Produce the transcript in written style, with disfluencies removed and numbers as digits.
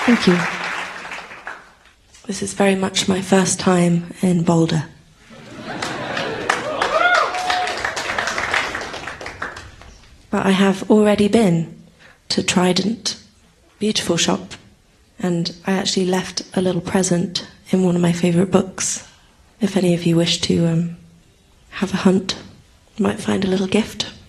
Thank you. This is very much my first time in Boulder. But I have already been to Trident, beautiful shop, and I actually left a little present in one of my favourite books. If any of you wish to have a hunt, you might find a little gift.